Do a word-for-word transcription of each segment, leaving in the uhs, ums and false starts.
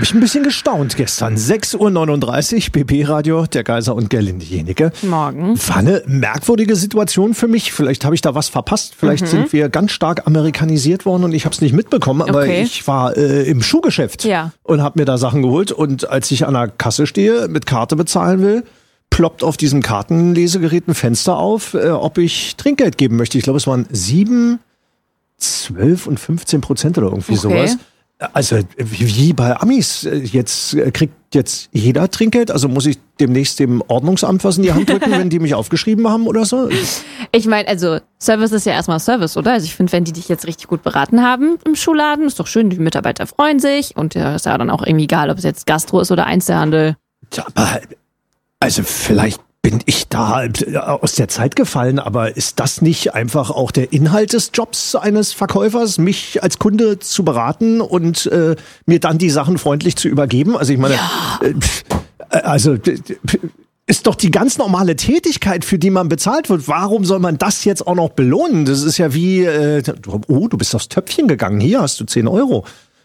ich ein bisschen gestaunt gestern. sechs Uhr neununddreißig, B B-Radio, der Geiser und Gerlinde Jenecke. Morgen. War eine merkwürdige Situation für mich. Vielleicht habe ich da was verpasst. Vielleicht mhm. sind wir ganz stark amerikanisiert worden und ich habe es nicht mitbekommen. Aber okay. ich war äh, im Schuhgeschäft ja. und habe mir da Sachen geholt. Und als ich an der Kasse stehe, mit Karte bezahlen will, ploppt auf diesem Kartenlesegerät ein Fenster auf, äh, ob ich Trinkgeld geben möchte. Ich glaube, es waren sieben, zwölf und fünfzehn Prozent oder irgendwie okay. sowas. Also wie bei Amis, jetzt kriegt jetzt jeder Trinkgeld, also muss ich demnächst dem Ordnungsamt was in die Hand drücken, wenn die mich aufgeschrieben haben oder so? Ich meine, also Service ist ja erstmal Service, oder? Also ich finde, wenn die dich jetzt richtig gut beraten haben im Schuhladen, ist doch schön, die Mitarbeiter freuen sich und ja, ist ja dann auch irgendwie egal, ob es jetzt Gastro ist oder Einzelhandel. Ja, aber also vielleicht bin ich da aus der Zeit gefallen, aber ist das nicht einfach auch der Inhalt des Jobs eines Verkäufers, mich als Kunde zu beraten und äh, mir dann die Sachen freundlich zu übergeben? Also ich meine, ja. äh, also ist doch die ganz normale Tätigkeit, für die man bezahlt wird. Warum soll man das jetzt auch noch belohnen? Das ist ja wie, äh, oh, du bist aufs Töpfchen gegangen, hier hast du zehn Euro.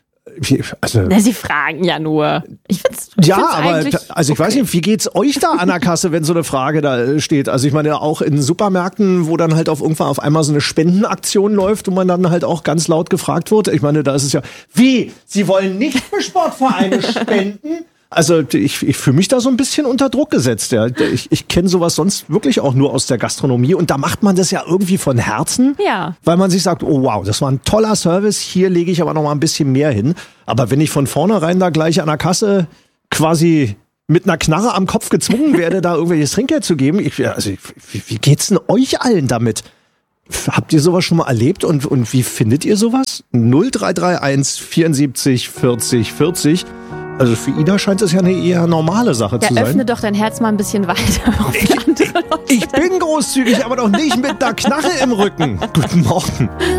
Also, Na, sie fragen ja nur. Ich find's, ja, find's aber also ich okay. weiß nicht, wie geht's euch da an der Kasse, wenn so eine Frage da steht? Also ich meine auch in Supermärkten, wo dann halt auf irgendwann auf einmal so eine Spendenaktion läuft und man dann halt auch ganz laut gefragt wird. Ich meine, da ist es ja, wie? Sie wollen nicht für Sportvereine spenden? Also ich, ich fühle mich da so ein bisschen unter Druck gesetzt. Ja. Ich, ich kenne sowas sonst wirklich auch nur aus der Gastronomie und da macht man das ja irgendwie von Herzen, ja. weil man sich sagt, oh wow, das war ein toller Service, hier lege ich aber noch mal ein bisschen mehr hin. Aber wenn ich von vornherein da gleich an der Kasse quasi mit einer Knarre am Kopf gezwungen werde, da irgendwelches Trinkgeld zu geben, ich, also wie, wie geht's denn euch allen damit? Habt ihr sowas schon mal erlebt und, und wie findet ihr sowas? null drei drei eins vierundsiebzig vierzig vierzig. Also für Ida scheint es ja eine eher normale Sache ja, zu sein. Öffne doch dein Herz mal ein bisschen weiter. Auf ich, andere Leute. ich bin großzügig, aber doch nicht mit einer Knarre im Rücken. Guten Morgen.